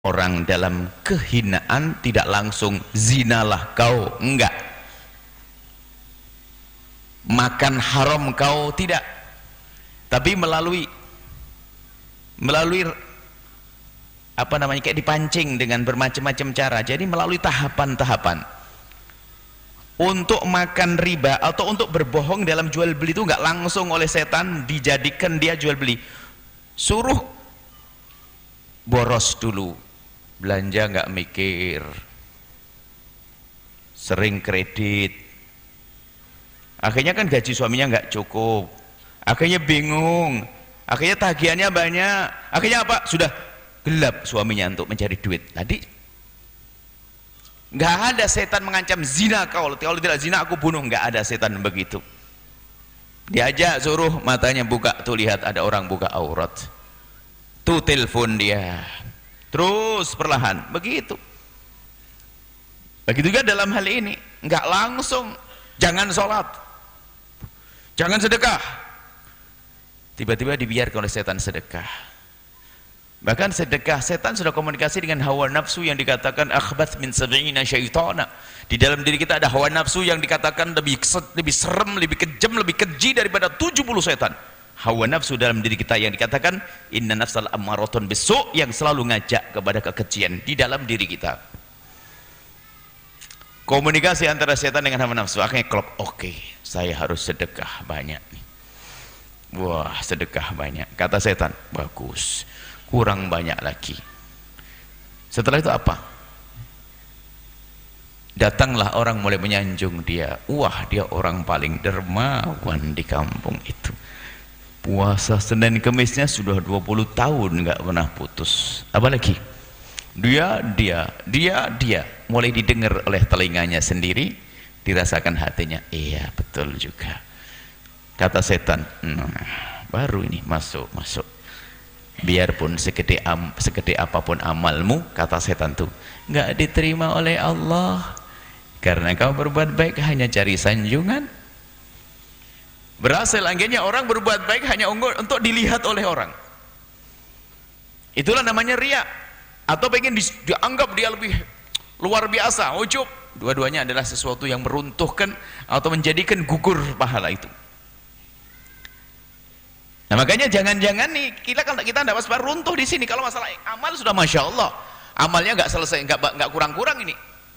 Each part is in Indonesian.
orang dalam kehinaan, tidak langsung zinalah kau, enggak. Makan haram kau, tidak. Tapi melalui apa namanya, kayak dipancing dengan bermacam-macam cara. Jadi melalui tahapan-tahapan. Untuk makan riba atau untuk berbohong dalam jual beli itu enggak langsung oleh setan dijadikan dia jual beli. Suruh boros dulu, belanja nggak mikir, sering kredit, akhirnya kan gaji suaminya nggak cukup, akhirnya bingung, akhirnya tagihannya banyak, akhirnya apa? Sudah gelap suaminya untuk mencari duit. Tadi nggak ada setan mengancam zina kalau tidak zina aku bunuh, nggak ada setan begitu. Diajak suruh matanya buka, tuh lihat ada orang buka aurat, tuh telepon dia, terus perlahan begitu. Begitu juga dalam hal ini, nggak langsung. Jangan sholat, jangan sedekah, tiba-tiba dibiarkan oleh setan sedekah. Bahkan sedekah, setan sudah komunikasi dengan hawa nafsu yang dikatakan akhbath min sab'ina syaitana. Di dalam diri kita ada hawa nafsu yang dikatakan lebih serem, lebih kejam, lebih keji daripada 70 setan. Hawa nafsu dalam diri kita yang dikatakan inna nafsal ammaratun bisu', yang selalu ngajak kepada kekejian di dalam diri kita. Komunikasi antara setan dengan hawa nafsu, akhirnya klop, oke, saya harus sedekah banyak nih. Wah, sedekah banyak, kata setan, bagus, kurang banyak lagi. Setelah itu apa? Datanglah orang mulai menyanjung dia, wah dia orang paling dermawan di kampung itu. Puasa Senin Kemisnya sudah 20 tahun nggak pernah putus. Apalagi dia mulai didengar oleh telinganya sendiri, dirasakan hatinya, iya betul juga. Kata setan, baru ini masuk. Biarpun segede apapun amalmu, kata setan tuh, nggak diterima oleh Allah karena kau berbuat baik hanya cari sanjungan. Berhasil akhirnya orang berbuat baik hanya untuk dilihat oleh orang. Itulah namanya riya. Atau pengen dianggap dia lebih luar biasa, ujub. Dua-duanya adalah sesuatu yang meruntuhkan atau menjadikan gugur pahala itu. Nah makanya jangan-jangan nih kita tidak pas runtuh di sini. Kalau masalah amal sudah masya Allah, amalnya nggak selesai, nggak kurang-kurang ini.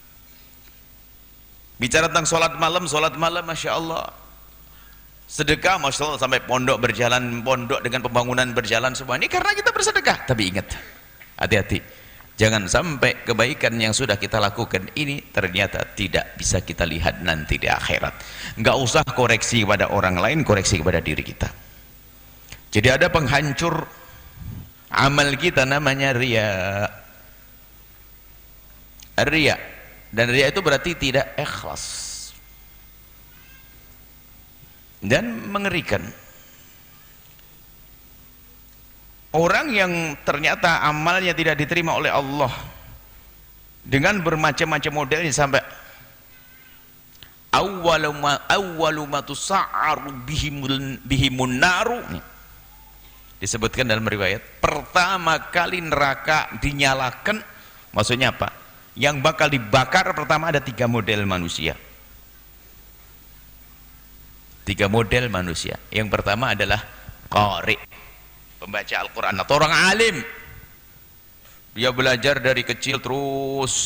Bicara tentang sholat malam masya Allah. Sedekah masya Allah, sampai pondok dengan pembangunan berjalan semua ini karena kita bersedekah. Tapi ingat, hati-hati, jangan sampai kebaikan yang sudah kita lakukan ini ternyata tidak bisa kita lihat nanti di akhirat. Nggak usah koreksi kepada orang lain, koreksi kepada diri kita. Jadi ada penghancur amal kita namanya riya. Riya, dan riya itu berarti tidak ikhlas dan mengerikan. Orang yang ternyata amalnya tidak diterima oleh Allah dengan bermacam-macam modelnya, sampai awwalu ma tusa'aru bihimun naru, disebutkan dalam riwayat, pertama kali neraka dinyalakan, maksudnya apa? Yang bakal dibakar pertama ada 3 model manusia. 3 model manusia. Yang pertama adalah qari, pembaca Al-Quran atau orang alim. Dia belajar dari kecil terus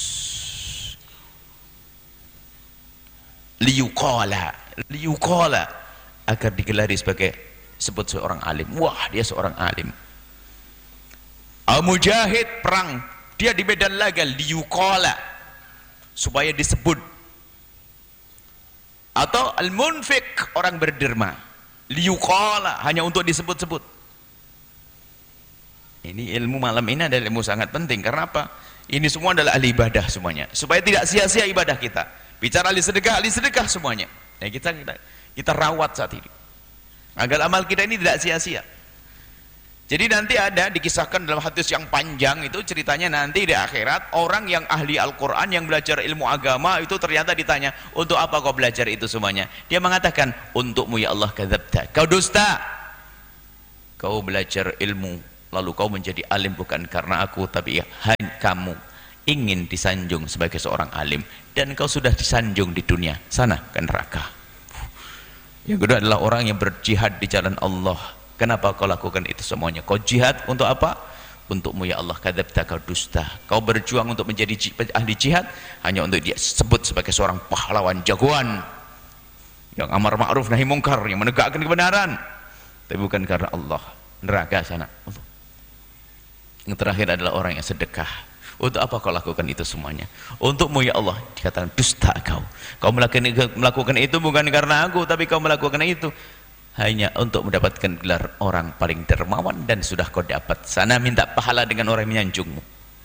liyuqala agar digelari sebagai sebut seorang alim. Wah, dia seorang alim. Al-mujahid, perang, dia di medan laga, liyuqala, supaya disebut. Atau al-munfik, orang berderma, liyuqala, hanya untuk disebut-sebut. Ini ilmu malam ini adalah ilmu sangat penting. Karena apa? Ini semua adalah ahli ibadah semuanya, supaya tidak sia-sia ibadah kita. Bicara ahli sedekah semuanya. Nah, kita rawat saat ini agar amal kita ini tidak sia-sia. Jadi nanti ada dikisahkan dalam hadis yang panjang itu, ceritanya nanti di akhirat orang yang ahli Al-Quran, yang belajar ilmu agama itu ternyata ditanya, untuk apa kau belajar itu semuanya? Dia mengatakan, untukmu ya Allah, kadzabta, kau dusta. Kau belajar ilmu lalu kau menjadi alim bukan karena aku, tapi hanya kamu ingin disanjung sebagai seorang alim, dan kau sudah disanjung di dunia, sana ke neraka. Yang kedua adalah orang yang berjihad di jalan Allah. Kenapa kau lakukan itu semuanya? Kau jihad untuk apa? Untukmu ya Allah, kadzabta, kau dusta. Kau berjuang untuk menjadi ahli jihad hanya untuk dia sebut sebagai seorang pahlawan jagoan yang amar ma'ruf nahi mungkar, yang menegakkan kebenaran, tapi bukan karena Allah. Neraka sana. Yang terakhir adalah orang yang sedekah. Untuk apa kau lakukan itu semuanya? Untukmu ya Allah. Dikatakan dusta kau. Kau melakukan itu bukan karena aku, tapi kau melakukan itu hanya untuk mendapatkan gelar orang paling dermawan, dan sudah kau dapat. Sana minta pahala dengan orang yang menyanjungmu.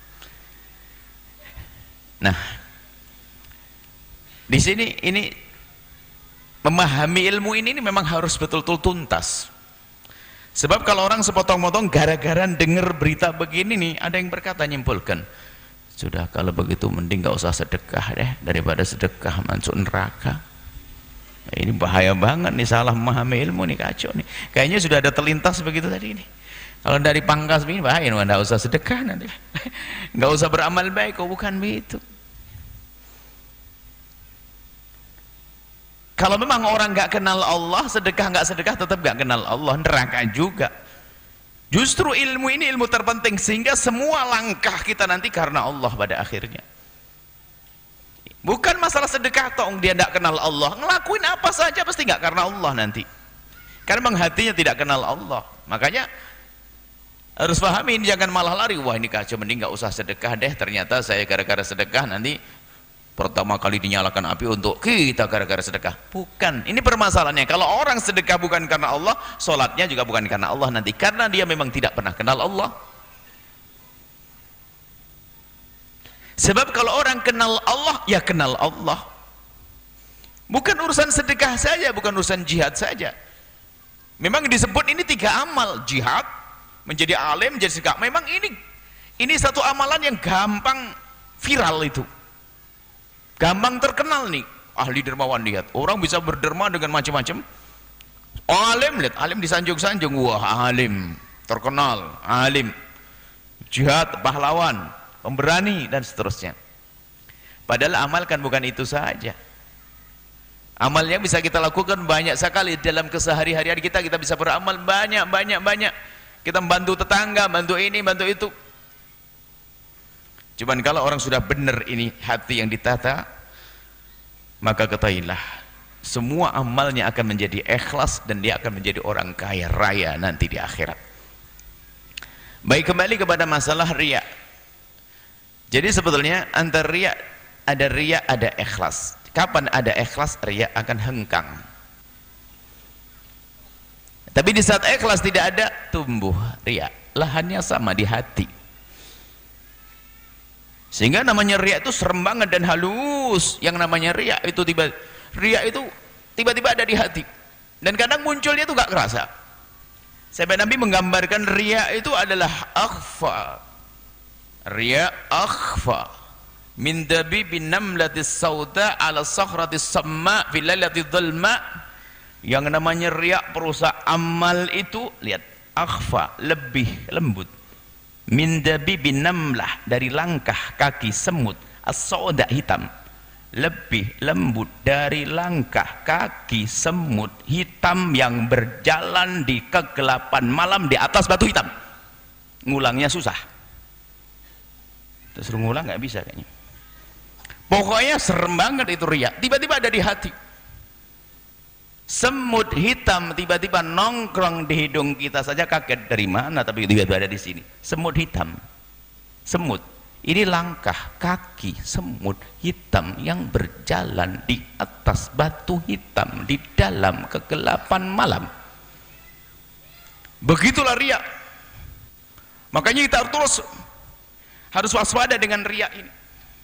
Nah, di sini ini memahami ilmu ini memang harus betul-betul tuntas. Sebab kalau orang sepotong-potong gara-gara dengar berita begini nih, ada yang berkata, nyimpulkan, sudah kalau begitu mending gak usah sedekah deh, daripada sedekah masuk neraka. Nah, ini bahaya banget nih, salah memahami ilmu nih, kacau nih. Kayaknya sudah ada terlintas begitu tadi nih. Kalau dari pangkas begini bahaya, nggak usah sedekah nanti, nggak usah beramal baik. Kok bukan begitu? Kalau memang orang nggak kenal Allah, sedekah nggak sedekah tetap nggak kenal Allah, neraka juga. Justru ilmu ini ilmu terpenting, sehingga semua langkah kita nanti karena Allah pada akhirnya. Bukan masalah sedekah toh dia tidak kenal Allah, ngelakuin apa saja pasti nggak karena Allah nanti. Karena memang hatinya tidak kenal Allah. Makanya harus pahami ini, jangan malah lari, wah ini kacau, mending nggak usah sedekah deh. Ternyata saya gara-gara sedekah nanti pertama kali dinyalakan api untuk kita gara-gara sedekah. Bukan, ini permasalahannya. Kalau orang sedekah bukan karena Allah, sholatnya juga bukan karena Allah nanti, karena dia memang tidak pernah kenal Allah. Sebab kalau orang kenal Allah, ya kenal Allah. Bukan urusan sedekah saja, bukan urusan jihad saja. Memang disebut ini 3 amal, jihad, menjadi alim, menjadi sedekah. Memang ini satu amalan yang gampang viral itu. Gampang terkenal nih, ahli dermawan, lihat orang bisa berderma dengan macam-macam. Alim, lihat alim disanjung-sanjung, wah alim terkenal, alim jihad, pahlawan, pemberani, dan seterusnya. Padahal amal kan bukan itu saja. Amal yang bisa kita lakukan banyak sekali dalam kesehari-harian kita. Kita bisa beramal banyak. Kita membantu tetangga, bantu ini, bantu itu. Cuman kalau orang sudah benar ini hati yang ditata, maka ketahuilah semua amalnya akan menjadi ikhlas, dan dia akan menjadi orang kaya raya nanti di akhirat. Baik, kembali kepada masalah riya. Jadi sebetulnya antara riya ada ikhlas. Kapan ada ikhlas, riya akan hengkang. Tapi di saat ikhlas tidak ada, tumbuh riya. Lahannya sama di hati. Sehingga namanya riya itu serem banget dan halus. Yang namanya riya itu tiba-tiba ada di hati. Dan kadang munculnya itu gak kerasa. Sampai Nabi menggambarkan riya itu adalah akhfa. Riya akhfa min dabibin namlatis sauda ala sakhratis samma fil lailatil dhulma. Yang namanya riya, perusak amal itu, lihat, akhfa, lebih lembut, min dabibin namlah, dari langkah kaki semut, as-sauda, hitam, lebih lembut dari langkah kaki semut hitam yang berjalan di kegelapan malam di atas batu hitam. Ngulangnya susah, terus ngulang nggak bisa kayaknya. Pokoknya serem banget itu riya, tiba-tiba ada di hati. Semut hitam tiba-tiba nongkrong di hidung kita saja kaget, dari mana, tapi tiba-tiba ada di sini. Semut hitam, semut ini langkah kaki semut hitam yang berjalan di atas batu hitam di dalam kegelapan malam. Begitulah riya. Makanya kita harus waspada dengan riya ini.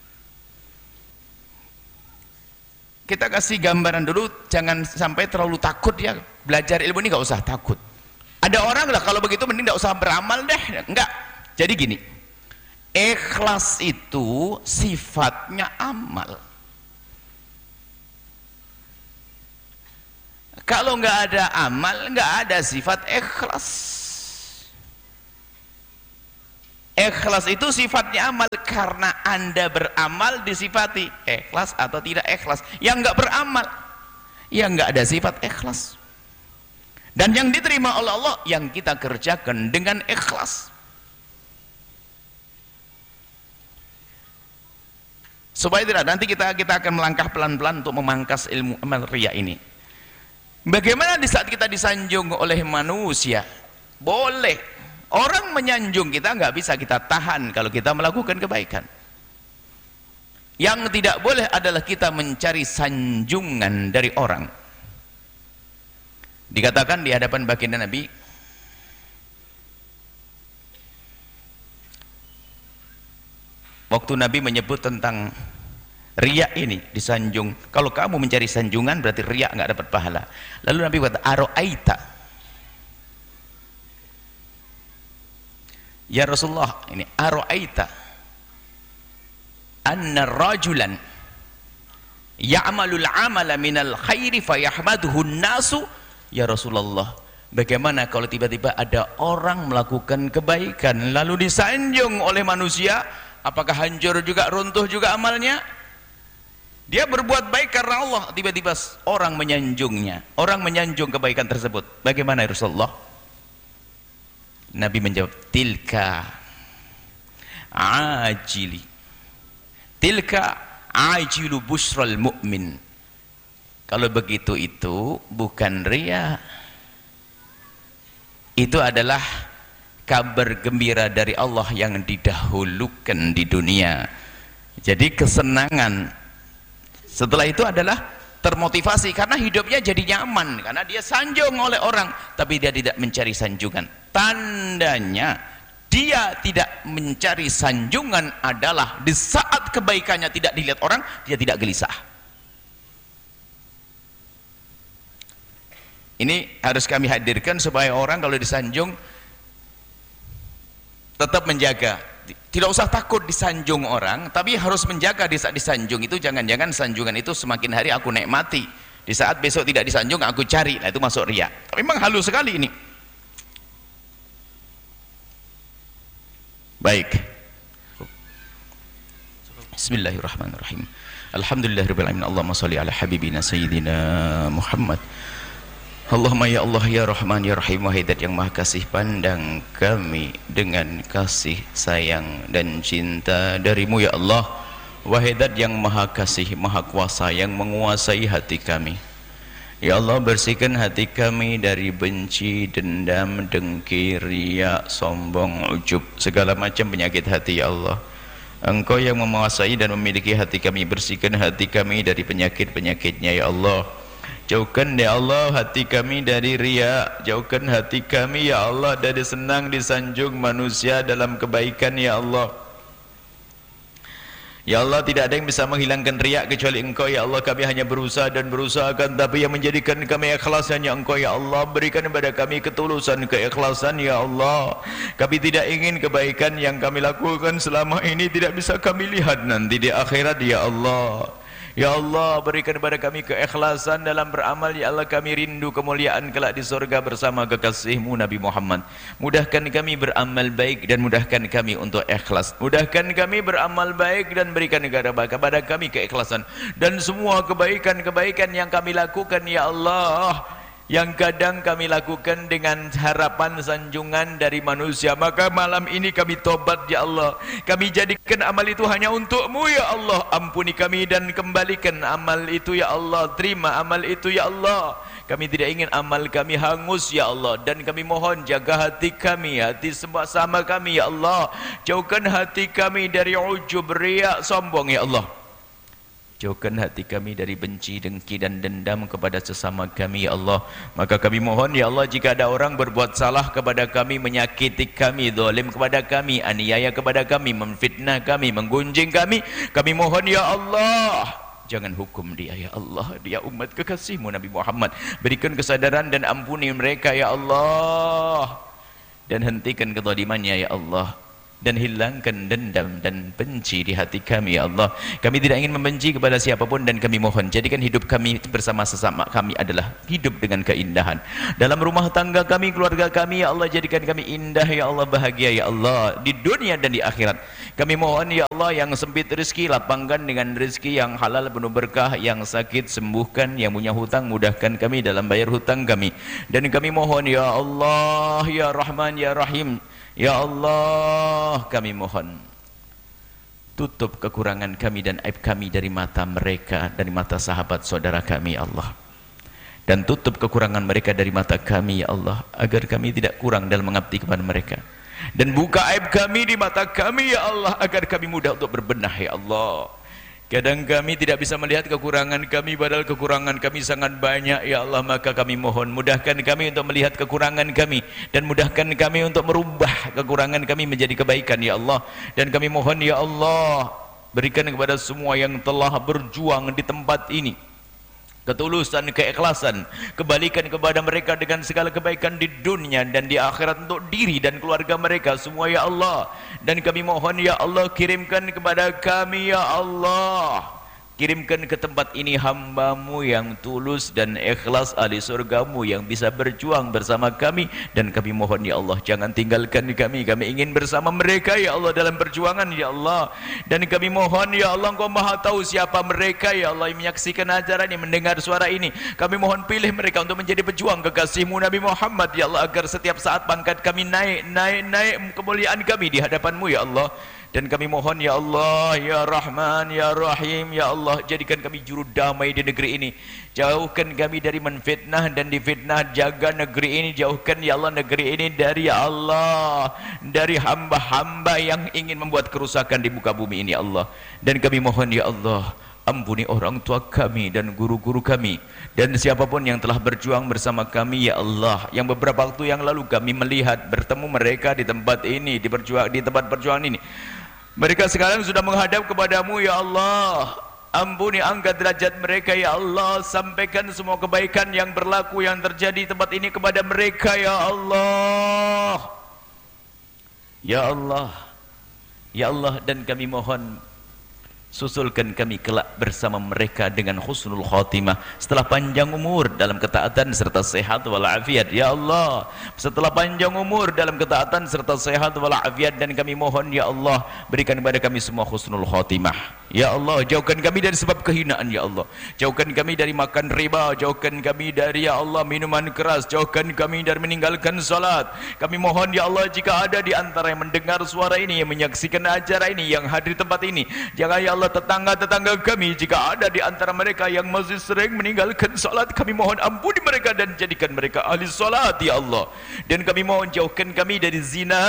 Kita kasih gambaran dulu, jangan sampai terlalu takut ya. Belajar ilmu ini gak usah takut. Ada orang lah kalau begitu mending gak usah beramal deh. Enggak. Jadi gini, ikhlas itu sifatnya amal. Kalau nggak ada amal, nggak ada sifat ikhlas. Ikhlas itu sifatnya amal, karena Anda beramal disifati ikhlas atau tidak ikhlas. Yang enggak beramal, yang enggak ada sifat ikhlas. Dan yang diterima oleh Allah yang kita kerjakan dengan ikhlas. Supaya tidak, nanti kita akan melangkah pelan-pelan untuk memangkas ilmu amal riya ini. Bagaimana di saat kita disanjung oleh manusia? Boleh orang menyanjung kita, nggak bisa kita tahan kalau kita melakukan kebaikan. Yang tidak boleh adalah kita mencari sanjungan dari orang. Dikatakan di hadapan baginda Nabi, waktu Nabi menyebut tentang riya ini, disanjung, kalau kamu mencari sanjungan berarti riya, nggak dapat pahala. Lalu Nabi kata, aro'aita, ya Rasulullah, ini aro'aita anna rajulan ya'malul amala minal khairi fayahmaduhun nasu. Ya Rasulullah, bagaimana kalau tiba-tiba ada orang melakukan kebaikan lalu disanjung oleh manusia? Apakah hancur juga, runtuh juga amalnya? Dia berbuat baik karena Allah, tiba-tiba orang menyanjungnya, orang menyanjung kebaikan tersebut. Bagaimana ya Rasulullah? Nabi menjawab, tilka ajili, tilka ajilu busral mu'min. Kalau begitu itu bukan riya, itu adalah kabar gembira dari Allah yang didahulukan di dunia. Jadi kesenangan setelah itu adalah termotivasi, karena hidupnya jadi nyaman, karena dia sanjung oleh orang tapi dia tidak mencari sanjungan. Tandanya dia tidak mencari sanjungan adalah di saat kebaikannya tidak dilihat orang, dia tidak gelisah. Ini harus kami hadirkan supaya orang kalau disanjung tetap menjaga. Tidak usah takut disanjung orang, tapi harus menjaga di saat disanjung itu. Jangan-jangan sanjungan itu semakin hari aku nikmati, di saat besok tidak disanjung aku cari. Nah, itu masuk riya. Tapi memang halus sekali ini. Baik, bismillahirrahmanirrahim. Alhamdulillahirabbil alamin. Allahumma shalli ala habibina sayyidina Muhammad. Allahumma ya Allah ya Rahman ya Rahim, wahai Zat yang Maha Kasih, pandang kami dengan kasih sayang dan cinta darimu ya Allah. Wahai Zat yang Maha Kasih, Maha Kuasa, yang menguasai hati kami, ya Allah, bersihkan hati kami dari benci, dendam, dengki, riya, sombong, ujub, segala macam penyakit hati ya Allah. Engkau yang menguasai dan memiliki hati kami, bersihkan hati kami dari penyakit-penyakitnya ya Allah. Jauhkan ya Allah hati kami dari riya, jauhkan hati kami ya Allah dari senang disanjung manusia dalam kebaikan ya Allah. Ya Allah, tidak ada yang bisa menghilangkan riya kecuali Engkau ya Allah. Kami hanya berusaha dan berusaha, tapi yang menjadikan kami ikhlas hanya Engkau ya Allah. Berikan kepada kami ketulusan, keikhlasan ya Allah. Kami tidak ingin kebaikan yang kami lakukan selama ini tidak bisa kami lihat nanti di akhirat ya Allah. Ya Allah, berikan kepada kami keikhlasan dalam beramal ya Allah. Kami rindu kemuliaan kelak di surga bersama kekasih-Mu Nabi Muhammad. Mudahkan kami beramal baik dan mudahkan kami untuk ikhlas. Mudahkan kami beramal baik dan berikan kepada kami keikhlasan. Dan semua kebaikan-kebaikan yang kami lakukan ya Allah, yang kadang kami lakukan dengan harapan sanjungan dari manusia, maka malam ini kami tobat ya Allah. Kami jadikan amal itu hanya untuk-Mu ya Allah. Ampuni kami dan kembalikan amal itu ya Allah. Terima amal itu ya Allah. Kami tidak ingin amal kami hangus ya Allah. Dan kami mohon jaga hati kami, hati sama kami ya Allah. Jauhkan hati kami dari ujub, riya, sombong ya Allah. Jauhkan hati kami dari benci, dengki dan dendam kepada sesama kami ya Allah. Maka kami mohon ya Allah, jika ada orang berbuat salah kepada kami, menyakiti kami, zalim kepada kami, aniaya kepada kami, memfitnah kami, menggunjing kami mohon ya Allah, jangan hukum dia ya Allah. Dia umat kekasih-Mu Nabi Muhammad. Berikan kesadaran dan ampuni mereka ya Allah. Dan hentikan kezalimannya ya Allah. dan hilangkan dendam dan benci di hati kami ya Allah. Kami tidak ingin membenci kepada siapapun dan kami mohon jadikan hidup kami bersama sesama kami adalah hidup dengan keindahan. Dalam rumah tangga kami, keluarga kami ya Allah, jadikan kami indah ya Allah, bahagia ya Allah di dunia dan di akhirat. Kami mohon ya Allah, yang sempit rezeki lapangkan dengan rezeki yang halal penuh berkah, yang sakit sembuhkan, yang punya hutang mudahkan kami dalam bayar hutang kami. Dan kami mohon ya Allah ya Rahman ya Rahim, ya Allah, kami mohon tutup kekurangan kami dan aib kami dari mata mereka, dari mata sahabat saudara kami ya Allah, dan tutup kekurangan mereka dari mata kami ya Allah, agar kami tidak kurang dalam mengabdi kepada mereka, dan buka aib kami di mata kami ya Allah, agar kami mudah untuk berbenah ya Allah. Kadang kami tidak bisa melihat kekurangan kami, padahal kekurangan kami sangat banyak ya Allah. Maka kami mohon mudahkan kami untuk melihat kekurangan kami, dan mudahkan kami untuk merubah kekurangan kami menjadi kebaikan ya Allah. Dan kami mohon ya Allah, berikan kepada semua yang telah berjuang di tempat ini ketulusan, keikhlasan, kebalikan kepada mereka dengan segala kebaikan di dunia dan di akhirat untuk diri dan keluarga mereka semua ya Allah. Dan kami mohon ya Allah, kirimkan kepada kami ya Allah, kirimkan ke tempat ini hamba-Mu yang tulus dan ikhlas, ahli surga-Mu yang bisa berjuang bersama kami. Dan kami mohon ya Allah, jangan tinggalkan kami, kami ingin bersama mereka ya Allah dalam perjuangan ya Allah. Dan kami mohon ya Allah, Engkau maha tahu siapa mereka ya Allah yang menyaksikan acara ini, mendengar suara ini. Kami mohon pilih mereka untuk menjadi pejuang kekasih-Mu Nabi Muhammad ya Allah, agar setiap saat pangkat kami naik kemuliaan kami di hadapan-Mu ya Allah. Dan kami mohon ya Allah ya Rahman ya Rahim ya Allah, jadikan kami juru damai di negeri ini. Jauhkan kami dari menfitnah dan difitnah, jaga negeri ini, jauhkan ya Allah negeri ini dari ya Allah, dari hamba-hamba yang ingin membuat kerusakan di muka bumi ini ya Allah. Dan kami mohon ya Allah, ampuni orang tua kami dan guru-guru kami, dan siapapun yang telah berjuang bersama kami ya Allah, yang beberapa waktu yang lalu kami melihat bertemu mereka di tempat ini, di tempat perjuangan ini. Mereka sekarang sudah menghadap kepadamu ya Allah. Ampuni, angkat derajat mereka ya Allah, sampaikan semua kebaikan yang berlaku yang terjadi di tempat ini kepada mereka ya Allah. Ya Allah, ya Allah. Dan kami mohon susulkan kami kelak bersama mereka dengan husnul khatimah, setelah panjang umur dalam ketaatan serta sehat walafiat ya Allah, setelah panjang umur dalam ketaatan serta sehat walafiat. Dan kami mohon ya Allah, berikan kepada kami semua husnul khatimah ya Allah. Jauhkan kami dari sebab kehinaan ya Allah, jauhkan kami dari makan riba, jauhkan kami dari ya Allah minuman keras, jauhkan kami dari meninggalkan salat. Kami mohon ya Allah, jika ada di antara yang mendengar suara ini, yang menyaksikan acara ini, yang hadir di tempat ini, jangan ya Allah tetangga-tetangga kami, jika ada di antara mereka yang masih sering meninggalkan salat, kami mohon ampuni mereka dan jadikan mereka ahli salat ya Allah. Dan kami mohon jauhkan kami dari zina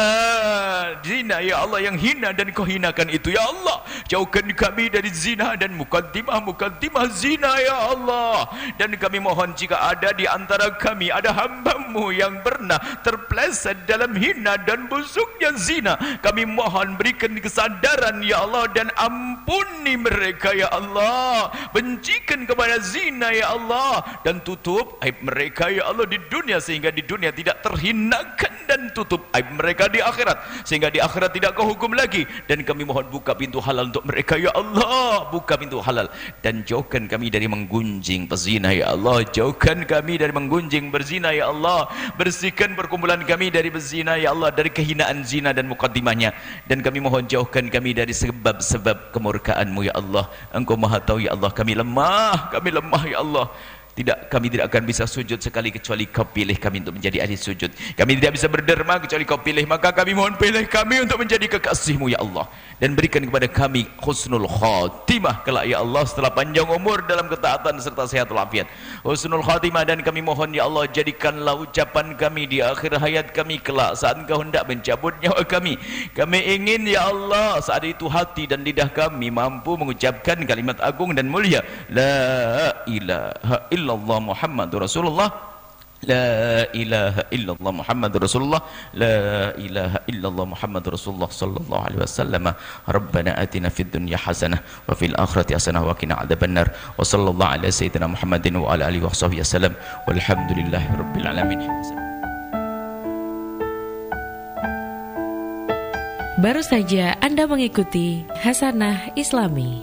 ya Allah, yang hina dan kau hinakan itu ya Allah. Jauhkan kami dari zina dan mukaddimah zina ya Allah. Dan kami mohon jika ada di antara kami ada hamba-Mu yang pernah terpleset dalam hina dan busuknya zina, kami mohon berikan kesadaran ya Allah, dan ampuni mereka ya Allah, bencikan kepada zina ya Allah, dan tutup aib mereka ya Allah di dunia, sehingga di dunia tidak terhinakan, dan tutup aib mereka di akhirat, sehingga di akhirat tidak kau hukum lagi. Dan kami mohon buka pintu halal untuk mereka ya Allah, buka pintu halal. Dan jauhkan kami dari menggunjing pezina ya Allah, jauhkan kami dari menggunjing berzina ya Allah, bersihkan perkumpulan kami dari berzina ya Allah, dari kehinaan zina dan mukaddimahnya. Dan kami mohon jauhkan kami dari sebab-sebab kemurkaan-Mu ya Allah. Engkau maha tahu ya Allah, kami lemah ya Allah. Kami tidak akan bisa sujud sekali kecuali Kau pilih kami untuk menjadi ahli sujud. Kami tidak bisa berderma kecuali Kau pilih. Maka kami mohon pilih kami untuk menjadi kekasih-Mu ya Allah, dan berikan kepada kami husnul khatimah kelak ya Allah, setelah panjang umur dalam ketaatan serta sehat walafiat, husnul khatimah. Dan kami mohon ya Allah, jadikanlah ucapan kami di akhir hayat kami kelak, saat Engkau hendak mencabut nyawa kami. Kami ingin ya Allah, saat itu hati dan lidah kami mampu mengucapkan kalimat agung dan mulia, la ilaha illallah Muhammadur Rasulullah, la ilaha illallah Muhammadur Rasulullah, la ilaha illallah Muhammadur Rasulullah sallallahu alaihi wasallam. Rabbana atina fid dunya hasanah wa fil akhirati hasanah wa qina adzabannar. Wa sallallahu ala sayyidina Muhammadin wa ala alihi washabihi wasallam. Walhamdulillahi rabbil alamin. Baru saja Anda mengikuti Hasanah Islami.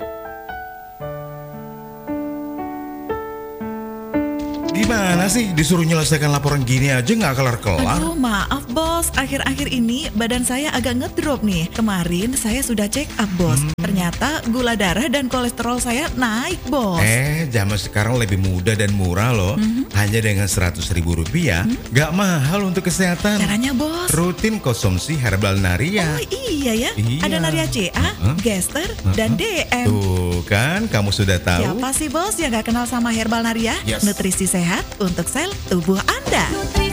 Gimana sih disuruh nyelesaikan laporan gini aja nggak kelar-kelar? Aduh, maaf bos, akhir-akhir ini badan saya agak ngedrop nih. Kemarin saya sudah check up bos, ternyata gula darah dan kolesterol saya naik bos. Zaman sekarang lebih mudah dan murah loh. Hanya dengan Rp100.000, nggak mahal untuk kesehatan. Caranya bos? Rutin konsumsi Herbal Naria. Oh iya ya, Iya. ada Naria CA, Gester, dan DM. Tuh kan, kamu sudah tahu. Siapa sih bos yang gak kenal sama Herbal Naria? Yes. Nutrisi sehat untuk sel tubuh Anda.